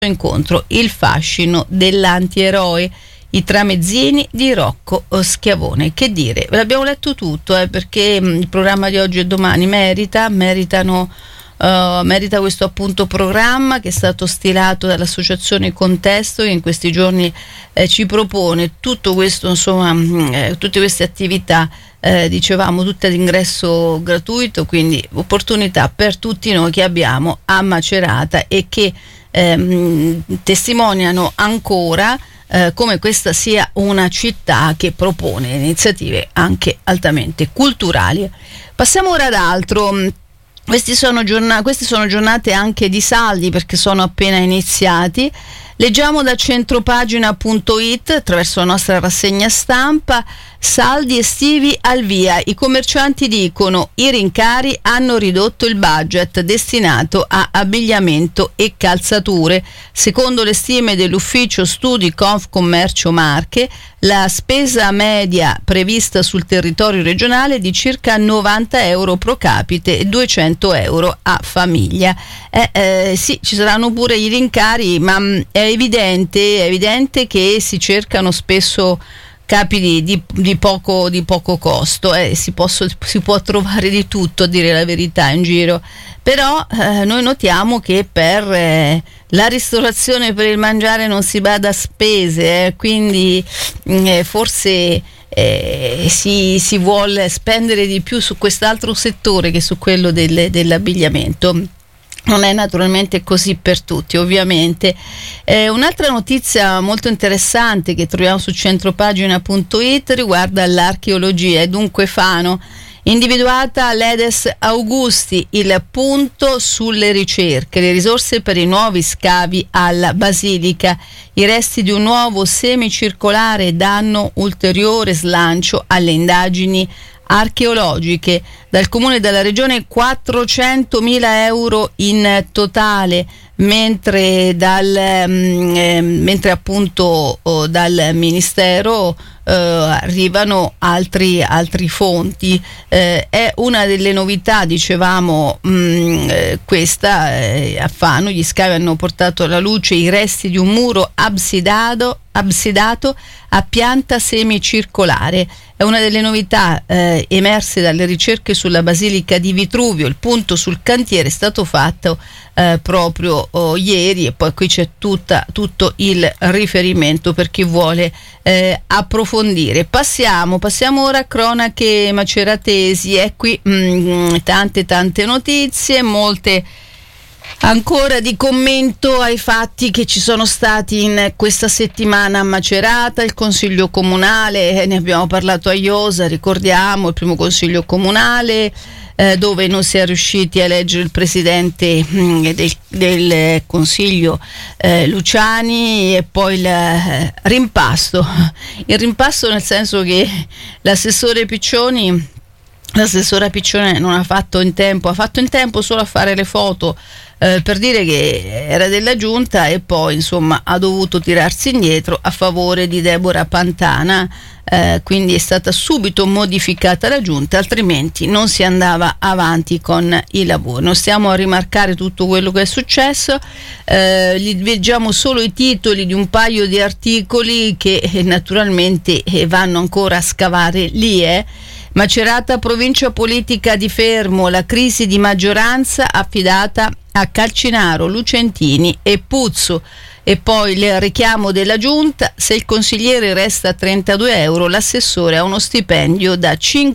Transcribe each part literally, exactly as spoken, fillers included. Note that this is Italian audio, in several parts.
incontro il fascino dell'antieroe, i tramezzini di Rocco Schiavone. Che dire, ve l'abbiamo letto tutto eh, perché mh, il programma di oggi e domani merita, meritano, uh, merita questo appunto programma che è stato stilato dall'associazione Contesto, che in questi giorni eh, ci propone tutto questo, insomma, mh, eh, tutte queste attività. Eh, dicevamo tutte ad ingresso gratuito, quindi opportunità per tutti noi che abbiamo a Macerata e che ehm, testimoniano ancora eh, come questa sia una città che propone iniziative anche altamente culturali. Passiamo ora ad altro. Questi sono giornate, queste sono giornate anche di saldi perché sono appena iniziati. Leggiamo da centropagina punto it attraverso la nostra rassegna stampa: saldi estivi al via. I commercianti dicono i rincari hanno ridotto il budget destinato a abbigliamento e calzature. Secondo le stime dell'ufficio studi Confcommercio Marche, la spesa media prevista sul territorio regionale è di circa novanta euro pro capite e duecento euro a famiglia. Eh, eh, sì, ci saranno pure i rincari, ma mh, è evidente, è evidente che si cercano spesso capi di, di, di, poco, di poco costo, eh, si, posso, si può trovare di tutto, a dire la verità, in giro, però eh, noi notiamo che per eh, la ristorazione, per il mangiare non si bada a spese, eh, quindi eh, forse eh, si, si vuole spendere di più su quest'altro settore che su quello del, dell'abbigliamento. Non è naturalmente così per tutti, ovviamente. Eh, un'altra notizia molto interessante che troviamo su centropagina punto it riguarda l'archeologia, e dunque Fano, individuata l'Edes Augusti, il punto sulle ricerche, le risorse per i nuovi scavi alla Basilica. I resti di un nuovo semicircolare danno ulteriore slancio alle indagini archeologiche. Dal comune e dalla regione quattrocentomila euro in totale, mentre dal mh, eh, mentre appunto oh, dal ministero eh, arrivano altri altri fonti. Eh, è una delle novità, dicevamo, mh, eh, questa eh, a Fano gli scavi hanno portato alla luce i resti di un muro absidato absidato a pianta semicircolare. È una delle novità eh, emerse dalle ricerche sulla Basilica di Vitruvio. Il punto sul cantiere è stato fatto eh, proprio oh, ieri, e poi qui c'è tutta, tutto il riferimento per chi vuole eh, approfondire. Passiamo, passiamo ora a cronache maceratesi. E qui mh, tante tante notizie, molte ancora di commento ai fatti che ci sono stati in questa settimana a Macerata. Il consiglio comunale, ne abbiamo parlato a Iosa, ricordiamo, il primo consiglio comunale eh, dove non si è riusciti a eleggere il presidente mh, del, del consiglio eh, Luciani, e poi il eh, rimpasto il rimpasto nel senso che l'assessore Piccioni l'assessora Piccione non ha fatto in tempo, ha fatto in tempo solo a fare le foto eh, per dire che era della giunta, e poi insomma ha dovuto tirarsi indietro a favore di Deborah Pantana, eh, quindi è stata subito modificata la giunta, altrimenti non si andava avanti con i lavori. Non stiamo a rimarcare tutto quello che è successo, eh, gli leggiamo solo i titoli di un paio di articoli che eh, naturalmente eh, vanno ancora a scavare lì. eh. Macerata, provincia politica di Fermo, la crisi di maggioranza affidata a Calcinaro, Lucentini e Puzzo. E poi il richiamo della giunta: se il consigliere resta a trentadue euro, l'assessore ha uno stipendio da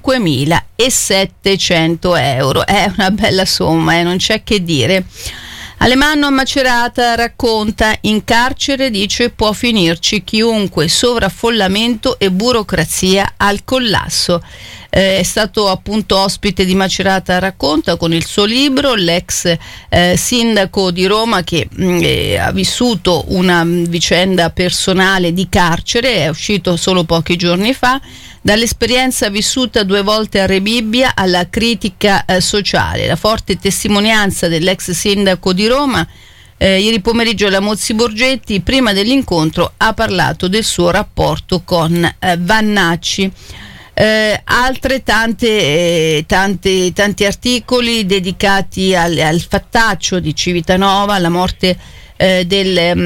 cinquemilasettecento euro. È una bella somma, eh, non c'è che dire. Alemanno a Macerata racconta: in carcere, dice, può finirci chiunque, sovraffollamento e burocrazia al collasso. Eh, è stato appunto ospite di Macerata racconta con il suo libro l'ex eh, sindaco di Roma che mh, eh, ha vissuto una mh, vicenda personale di carcere, è uscito solo pochi giorni fa. Dall'esperienza vissuta due volte a Rebibbia alla critica eh, sociale, la forte testimonianza dell'ex sindaco di Roma. Eh, ieri pomeriggio la Mozzi Borgetti, prima dell'incontro, ha parlato del suo rapporto con eh, Vannacci. Eh, altre tante, eh, tante, tanti articoli dedicati al, al fattaccio di Civitanova, alla morte eh, del